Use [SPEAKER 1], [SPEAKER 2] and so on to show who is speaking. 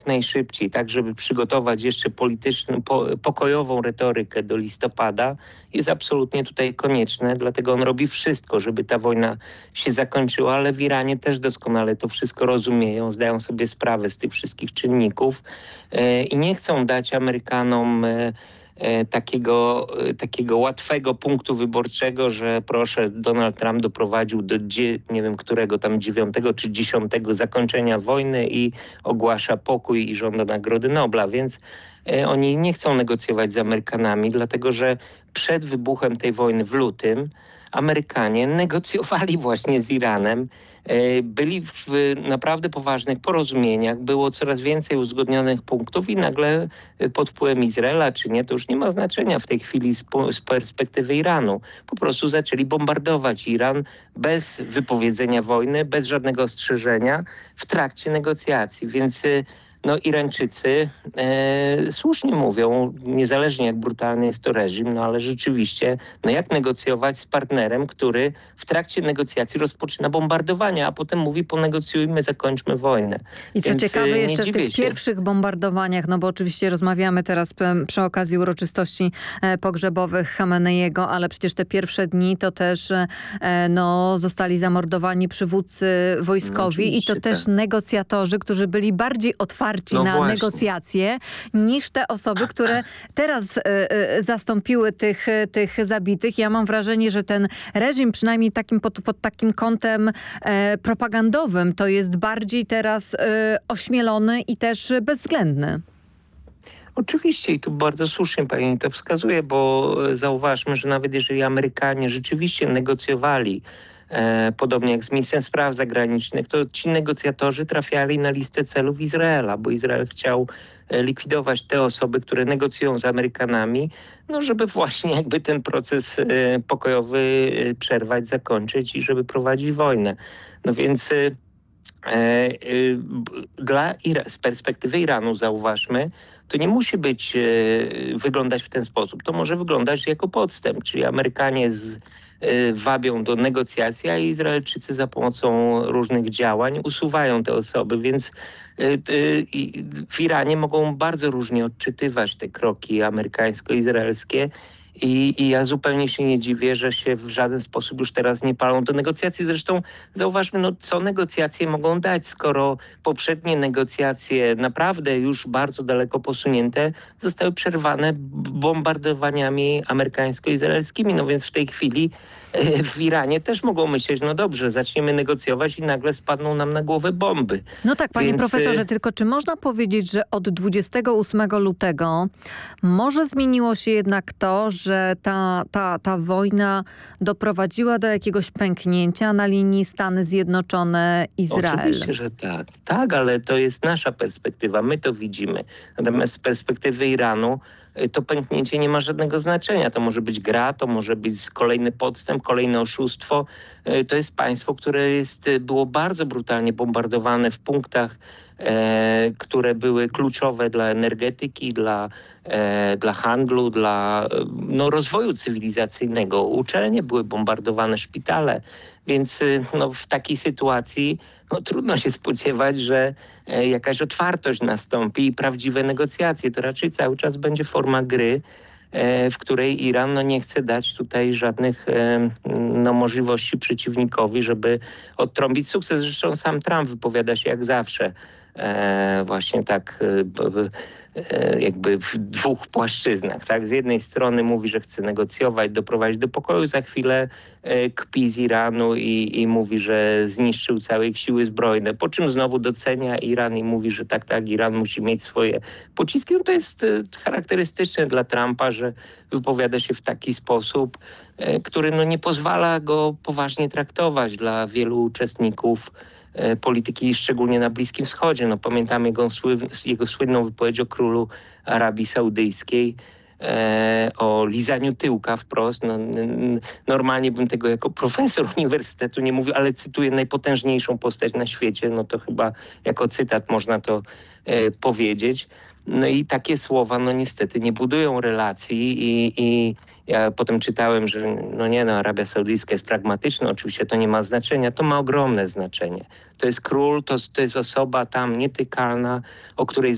[SPEAKER 1] najszybciej, tak żeby przygotować jeszcze pokojową retorykę do listopada, jest absolutnie tutaj konieczne. Dlatego on robi wszystko, żeby ta wojna się zakończyła, ale w Iranie też doskonale to wszystko rozumieją, zdają sobie sprawę z tych wszystkich czynników i nie chcą dać Amerykanom takiego łatwego punktu wyborczego, że proszę, Donald Trump doprowadził do nie wiem którego tam 9 czy 10 zakończenia wojny i ogłasza pokój i żąda Nagrody Nobla, więc oni nie chcą negocjować z Amerykanami, dlatego że przed wybuchem tej wojny w lutym Amerykanie negocjowali właśnie z Iranem, byli w naprawdę poważnych porozumieniach, było coraz więcej uzgodnionych punktów i nagle pod wpływem Izraela czy nie, to już nie ma znaczenia w tej chwili z perspektywy Iranu. Po prostu zaczęli bombardować Iran bez wypowiedzenia wojny, bez żadnego ostrzeżenia w trakcie negocjacji, więc no Irańczycy słusznie mówią, niezależnie jak brutalny jest to reżim, no ale rzeczywiście, no jak negocjować z partnerem, który w trakcie negocjacji rozpoczyna bombardowania, a potem mówi ponegocjujmy, zakończmy wojnę.
[SPEAKER 2] I co
[SPEAKER 1] Więc
[SPEAKER 2] ciekawe, jeszcze w tych
[SPEAKER 1] się.
[SPEAKER 2] pierwszych bombardowaniach, no bo oczywiście rozmawiamy teraz przy okazji uroczystości pogrzebowych Chameneiego, ale przecież te pierwsze dni to też no, zostali zamordowani przywódcy wojskowi i to też negocjatorzy, którzy byli bardziej otwarci na negocjacje niż te osoby, które teraz zastąpiły tych zabitych. Ja mam wrażenie, że ten reżim przynajmniej takim pod takim kątem propagandowym to jest bardziej teraz ośmielony i też bezwzględny.
[SPEAKER 1] Oczywiście i tu bardzo słusznie pani to wskazuje, bo zauważmy, że nawet jeżeli Amerykanie rzeczywiście negocjowali podobnie jak z ministrem spraw zagranicznych, to ci negocjatorzy trafiali na listę celów Izraela, bo Izrael chciał likwidować te osoby, które negocjują z Amerykanami, no żeby właśnie jakby ten proces pokojowy przerwać, zakończyć i żeby prowadzić wojnę. No więc z perspektywy Iranu zauważmy, to nie musi wyglądać w ten sposób. To może wyglądać jako podstęp, czyli Amerykanie wabią do negocjacji, a Izraelczycy za pomocą różnych działań usuwają te osoby, więc w Iranie mogą bardzo różnie odczytywać te kroki amerykańsko-izraelskie i ja zupełnie się nie dziwię, że się w żaden sposób już teraz nie palą do negocjacji. Zresztą zauważmy, no, co negocjacje mogą dać, skoro poprzednie negocjacje naprawdę już bardzo daleko posunięte zostały przerwane bombardowaniami amerykańsko-izraelskimi. No więc w tej chwili w Iranie też mogą myśleć, no dobrze, zaczniemy negocjować i nagle spadną nam na głowę bomby.
[SPEAKER 2] No tak, panie profesorze, tylko czy można powiedzieć, że od 28 lutego może zmieniło się jednak to, że ta wojna doprowadziła do jakiegoś pęknięcia na linii Stany Zjednoczone-Izrael?
[SPEAKER 1] Oczywiście, że tak. Tak, ale to jest nasza perspektywa. My to widzimy. Natomiast z perspektywy Iranu to pęknięcie nie ma żadnego znaczenia. To może być gra, to może być kolejny podstęp, kolejne oszustwo. To jest państwo, które było bardzo brutalnie bombardowane w punktach, które były kluczowe dla energetyki, dla handlu, dla rozwoju cywilizacyjnego. Uczelnie były bombardowane, szpitale. Więc w takiej sytuacji trudno się spodziewać, że jakaś otwartość nastąpi i prawdziwe negocjacje. To raczej cały czas będzie forma gry, w której Iran nie chce dać tutaj żadnych możliwości przeciwnikowi, żeby odtrąbić sukces. Zresztą sam Trump wypowiada się jak zawsze właśnie tak jakby w dwóch płaszczyznach. Tak? Z jednej strony mówi, że chce negocjować, doprowadzić do pokoju, za chwilę kpi z Iranu i mówi, że zniszczył całe ich siły zbrojne, po czym znowu docenia Iran i mówi, że tak, Iran musi mieć swoje pociski. No to jest charakterystyczne dla Trumpa, że wypowiada się w taki sposób, który nie pozwala go poważnie traktować dla wielu uczestników polityki, szczególnie na Bliskim Wschodzie. Pamiętam jego słynną wypowiedź o królu Arabii Saudyjskiej, o lizaniu tyłka wprost. Normalnie bym tego jako profesor uniwersytetu nie mówił, ale cytuję najpotężniejszą postać na świecie. To chyba jako cytat można to powiedzieć. I takie słowa niestety nie budują relacji i ja potem czytałem, że Arabia Saudyjska jest pragmatyczna, oczywiście to nie ma znaczenia, to ma ogromne znaczenie. To jest król, to jest osoba tam nietykalna, o której